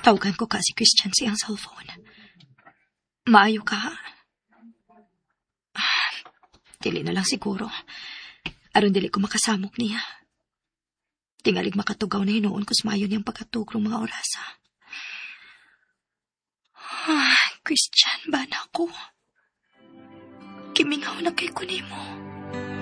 Tawagan ko ka si Christian siyang cellphone. Maayo ka, ha? Dili na lang siguro. Aron dili ko makasamok niya. Tingalig makatugaw na hinoon kus maayo niyang pagkatugrong mga orasa. Christian, ba na ako? Kimingaw na kay kunimo.